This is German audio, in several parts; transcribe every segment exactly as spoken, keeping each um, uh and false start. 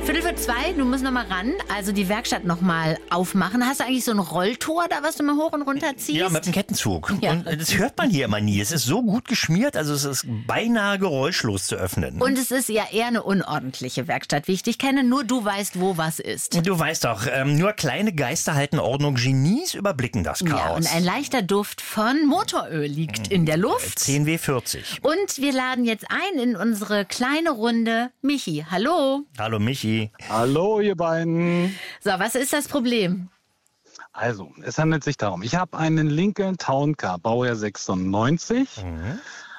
Viertel für zwei, du musst noch mal ran, also die Werkstatt noch mal aufmachen. Hast du eigentlich so ein Rolltor da, was du mal hoch und runter ziehst? Ja, mit dem Kettenzug. Ja. Und das hört man hier immer nie. Es ist so gut geschmiert, also es ist beinahe geräuschlos zu öffnen. Und es ist ja eher eine unordentliche Werkstatt, wie ich dich kenne. Nur du weißt, wo was ist. Du weißt doch, ähm, nur kleine Geister halten Ordnung, Genies überblicken das Chaos. Ja, und ein leichter Duft von Motoröl liegt in der Luft. zehn W vierzig. Und wir laden jetzt ein in unsere kleine Runde. Michi, hallo. Hallo Michi. Hallo ihr beiden. So, was ist das Problem? Also, es handelt sich darum, ich habe einen Lincoln Town Car, Baujahr sechsundneunzig. Mhm.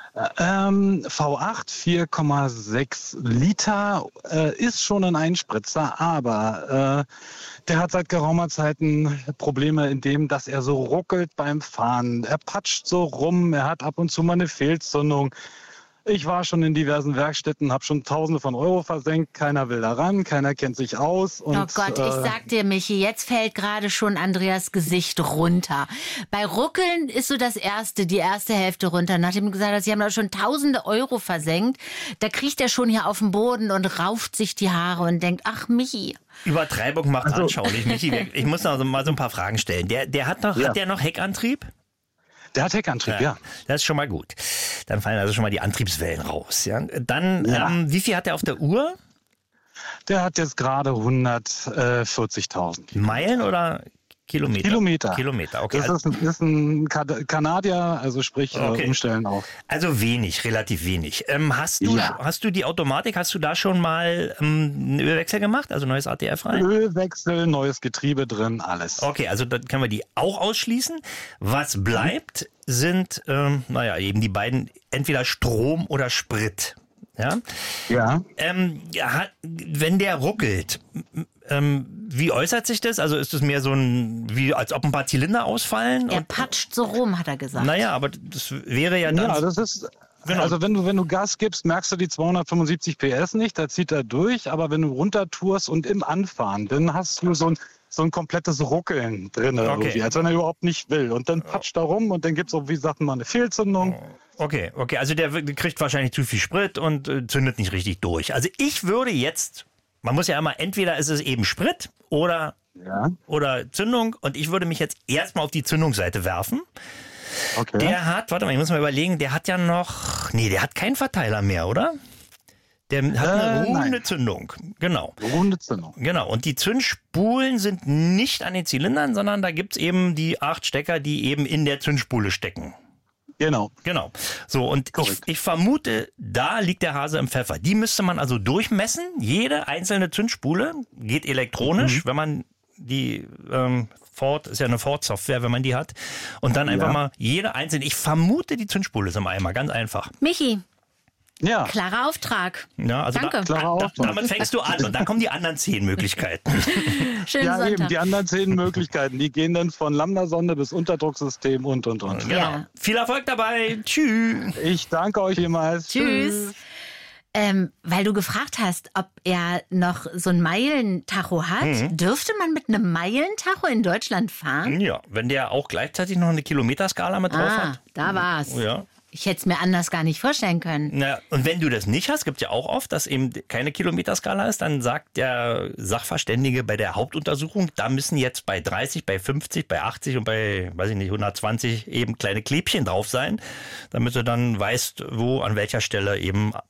Ähm, V acht, vier Komma sechs Liter, äh, ist schon ein Einspritzer, aber äh, der hat seit geraumer Zeit Probleme in dem, dass er so ruckelt beim Fahren. Er patscht so rum, er hat ab und zu mal eine Fehlzündung. Ich war schon in diversen Werkstätten, habe schon Tausende von Euro versenkt. Keiner will da ran, keiner kennt sich aus. Und, oh Gott, ich äh, sag dir, Michi, jetzt fällt gerade schon Andreas Gesicht runter. Bei Ruckeln ist so das erste, die erste Hälfte runter. Nachdem du gesagt hast, sie haben da schon Tausende Euro versenkt, da kriecht er schon hier auf den Boden und rauft sich die Haare und denkt, ach Michi. Übertreibung macht Also- anschaulich, Michi. Ich muss noch mal so ein paar Fragen stellen. Der, der hat noch, Ja. hat der noch Heckantrieb? Der hat Heckantrieb, ja. Das ist schon mal gut. Dann fallen also schon mal die Antriebswellen raus. Ja? Dann, Ja. ähm, wie viel hat der auf der Uhr? Der hat jetzt gerade hundertvierzigtausend. Meilen oder Kilometer? Kilometer. Kilometer, okay. Das ist ein, ist ein Kad- Kanadier, also sprich Okay. äh, umstellen auch. Also wenig, relativ wenig. Ähm, hast, du, Ja. hast du die Automatik, hast du da schon mal ähm, einen Ölwechsel gemacht, also neues A T F rein? Ölwechsel, neues Getriebe drin, alles. Okay, also dann können wir die auch ausschließen. Was bleibt, sind, ähm, naja, eben die beiden, entweder Strom oder Sprit. Ja? Ja. Ähm, ja, hat- wenn der ruckelt, m- ähm, wie äußert sich das? Also ist es mehr so ein, wie als ob ein paar Zylinder ausfallen? Er Und- patscht so rum, hat er gesagt. Naja, aber das wäre ja dann... Ja, das ist, Genau. also wenn du, wenn du Gas gibst, merkst du die zweihundertfünfundsiebzig P S nicht, da zieht er durch, aber wenn du runtertourst und im Anfahren, dann hast du so ein, so ein komplettes Ruckeln drin, Okay. irgendwie, als wenn er überhaupt nicht will. Und dann patscht er rum und dann gibt's auch, wie gesagt, mal eine Fehlzündung. Okay, okay, also der w- kriegt wahrscheinlich zu viel Sprit und äh, zündet nicht richtig durch. Also ich würde jetzt, man muss ja immer, entweder ist es eben Sprit oder, Ja, oder Zündung und ich würde mich jetzt erstmal auf die Zündungsseite werfen. okay. Der hat, warte mal, ich muss mal überlegen, der hat ja noch, nee, der hat keinen Verteiler mehr, oder? Der hat eine Äh, ruhende nein. Zündung, genau. Runde Zündung. Genau, und die Zündspulen sind nicht an den Zylindern, sondern da gibt's eben die acht Stecker, die eben in der Zündspule stecken. Genau. Genau. So, und ich, Korrekt. ich vermute, da liegt der Hase im Pfeffer. Die müsste man also durchmessen. Jede einzelne Zündspule geht elektronisch, wenn man die ähm, Ford, ist ja eine Ford-Software, wenn man die hat. Und dann einfach Ja. mal jede einzelne, ich vermute, die Zündspule ist im Eimer, ganz einfach. Michi, Ja. klarer Auftrag. Ja, also Danke. Da, Klarer da, Auftrag. damit fängst du an und dann kommen die anderen zehn Möglichkeiten. Schönen Ja, eben, Sonntag. die anderen zehn Möglichkeiten, die gehen dann von Lambda-Sonde bis Unterdrucksystem und, und, und. Genau. Ja. Viel Erfolg dabei. Tschüss. Ich danke euch jemals. Tschüss. Ähm, weil du gefragt hast, ob er noch so ein Meilentacho hat. Mhm. Dürfte man mit einem Meilentacho in Deutschland fahren? Ja, wenn der auch gleichzeitig noch eine Kilometerskala mit drauf Ah, hat. da war's. Ja. Ich hätte es mir anders gar nicht vorstellen können. Na, und wenn du das nicht hast, gibt ja auch oft, dass eben keine Kilometerskala ist, dann sagt der Sachverständige bei der Hauptuntersuchung, da müssen jetzt bei dreißig, bei fünfzig, bei achtzig und bei, weiß ich nicht, hundertzwanzig eben kleine Klebchen drauf sein, damit du dann weißt, wo, an welcher Stelle eben